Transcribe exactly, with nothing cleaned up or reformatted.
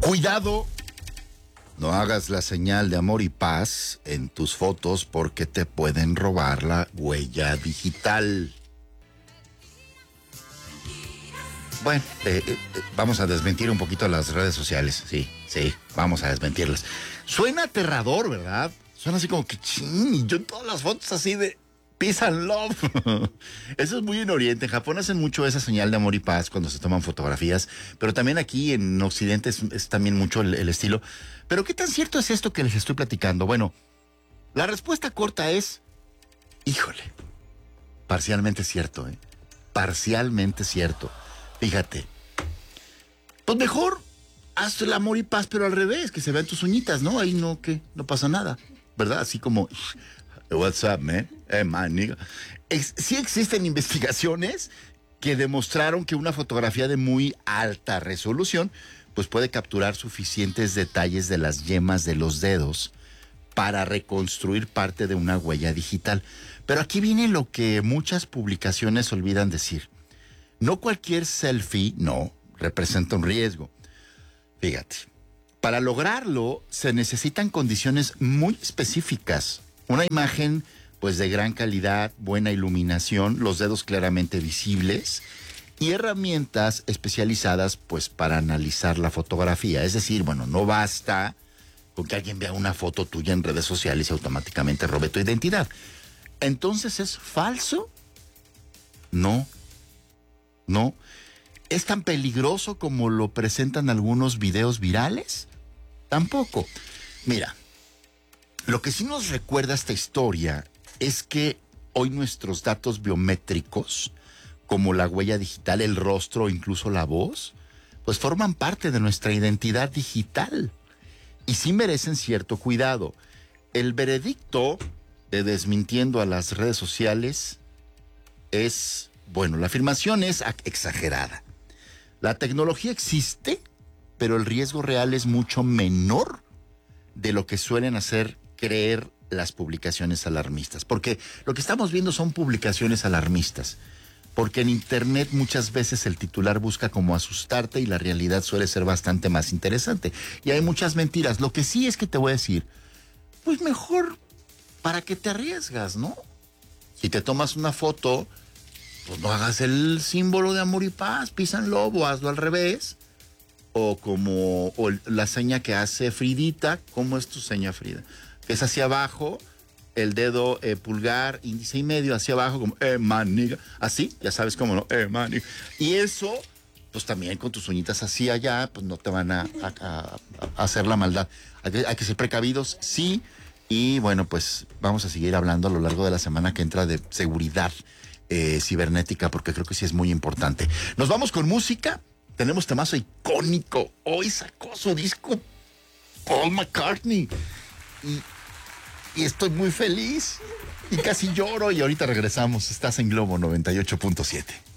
Cuidado, no hagas la señal de amor y paz en tus fotos porque te pueden robar la huella digital. Bueno, eh, eh, vamos a desmentir un poquito las redes sociales. Sí, sí, vamos a desmentirlas. Suena aterrador, ¿verdad? Suena así como que ching, y yo en todas las fotos así de peace and love. Eso es muy en Oriente. En Japón hacen mucho esa señal de amor y paz cuando se toman fotografías, pero también aquí en Occidente es, es también mucho el, el estilo. Pero ¿qué tan cierto es esto que les estoy platicando? Bueno, la respuesta corta es, híjole, parcialmente cierto, ¿eh? Parcialmente cierto. Fíjate, pues mejor haz el amor y paz, pero al revés, que se vean tus uñitas, ¿no? Ahí no, que no pasa nada, ¿verdad? Así como, what's up, man? Eh, man, nigga. Es, sí existen investigaciones que demostraron que una fotografía de muy alta resolución, pues puede capturar suficientes detalles de las yemas de los dedos para reconstruir parte de una huella digital. Pero aquí viene lo que muchas publicaciones olvidan decir. No cualquier selfie, no, representa un riesgo. Fíjate, para lograrlo se necesitan condiciones muy específicas. Una imagen, pues, de gran calidad, buena iluminación, los dedos claramente visibles y herramientas especializadas, pues, para analizar la fotografía. Es decir, bueno, no basta con que alguien vea una foto tuya en redes sociales y automáticamente robe tu identidad. Entonces, ¿es falso? No. No. ¿Es tan peligroso como lo presentan algunos videos virales? Tampoco. Mira, lo que sí nos recuerda esta historia es que hoy nuestros datos biométricos, como la huella digital, el rostro o incluso la voz, pues forman parte de nuestra identidad digital y sí merecen cierto cuidado. El veredicto de desmintiendo a las redes sociales es... Bueno, la afirmación es exagerada. La tecnología existe, pero el riesgo real es mucho menor de lo que suelen hacer creer las publicaciones alarmistas. Porque lo que estamos viendo son publicaciones alarmistas. Porque en Internet muchas veces el titular busca como asustarte y la realidad suele ser bastante más interesante. Y hay muchas mentiras. Lo que sí es que te voy a decir, pues mejor, ¿para qué te arriesgas, no? Si te tomas una foto... pues no hagas el símbolo de amor y paz, peace and love, o hazlo al revés. O como o la seña que hace Fridita. ¿Cómo es tu seña, Frida? Que es hacia abajo, el dedo eh, pulgar, índice y medio, hacia abajo, como, eh, maniga. Así, ya sabes cómo, ¿no? Eh, maniga. Y eso, pues también con tus uñitas así allá, pues no te van a, a, a, a hacer la maldad. Hay que, hay que ser precavidos, sí. Y bueno, pues vamos a seguir hablando a lo largo de la semana que entra de seguridad Eh, cibernética, porque creo que sí es muy importante. Nos vamos con música. Tenemos temazo icónico. Hoy sacó su disco Paul McCartney. Y, y estoy muy feliz. Y casi lloro. Y ahorita regresamos. Estás en Globo noventa y ocho punto siete.